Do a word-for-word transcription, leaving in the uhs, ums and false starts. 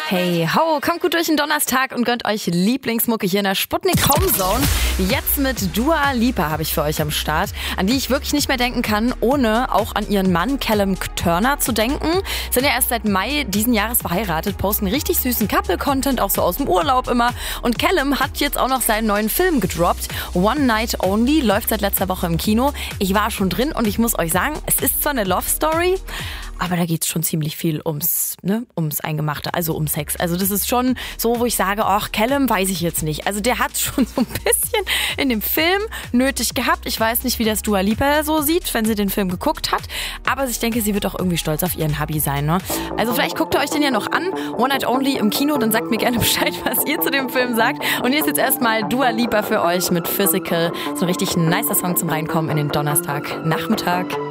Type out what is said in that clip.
Hey, ho, kommt gut durch den Donnerstag und gönnt euch Lieblingsmucke hier in der Sputnik Homezone. Jetzt mit Dua Lipa habe ich für euch am Start, an die ich wirklich nicht mehr denken kann, ohne auch an ihren Mann Callum Turner zu denken. Sind ja erst seit Mai diesen Jahres verheiratet, posten richtig süßen Couple-Content, auch so aus dem Urlaub immer. Und Callum hat jetzt auch noch seinen neuen Film gedroppt. One Night Only läuft seit letzter Woche im Kino. Ich war schon drin und ich muss euch sagen, es ist zwar eine Love-Story, aber da geht's schon ziemlich viel ums, ne, ums Eingemachte, also um Sex. Also das ist schon so, wo ich sage, ach, Callum weiß ich jetzt nicht. Also der hat schon so ein bisschen in dem Film nötig gehabt. Ich weiß nicht, wie das Dua Lipa so sieht, wenn sie den Film geguckt hat. Aber ich denke, sie wird auch irgendwie stolz auf ihren Hubby sein, ne? Also vielleicht guckt ihr euch den ja noch an. One Night Only im Kino, dann sagt mir gerne Bescheid, was ihr zu dem Film sagt. Und hier ist jetzt erstmal Dua Lipa für euch mit Physical. So ein richtig nicer Song zum Reinkommen in den Donnerstag Nachmittag.